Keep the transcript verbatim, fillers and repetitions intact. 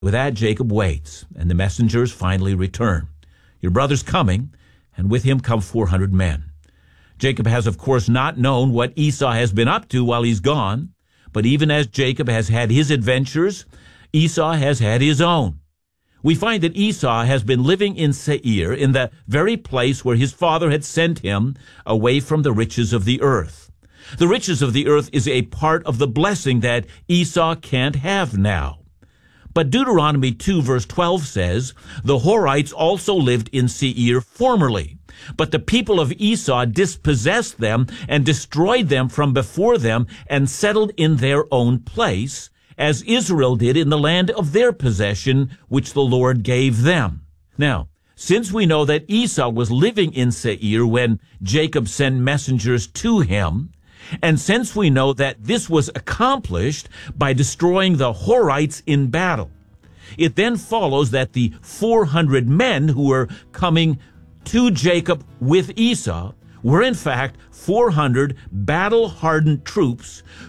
With that, Jacob waits, and the messengers finally return. Your brother's coming, and with him come four hundred men. Jacob has, of course, not known what Esau has been up to while he's gone, but even as Jacob has had his adventures, Esau has had his own. We find that Esau has been living in Seir, in the very place where his father had sent him away from the riches of the earth. The riches of the earth is a part of the blessing that Esau can't have now. But Deuteronomy two verse twelve says, the Horites also lived in Seir formerly, but the people of Esau dispossessed them and destroyed them from before them and settled in their own place, as Israel did in the land of their possession, which the Lord gave them. Now, since we know that Esau was living in Seir when Jacob sent messengers to him, and since we know that this was accomplished by destroying the Horites in battle, it then follows that the four hundred men who were coming to Jacob with Esau were in fact four hundred battle-hardened troops